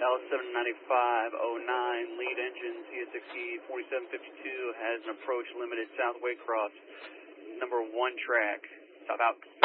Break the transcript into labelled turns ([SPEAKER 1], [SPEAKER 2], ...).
[SPEAKER 1] L79509, lead engine, CSXE 4752, has an approach limited south Waycross, number 1 track, south out.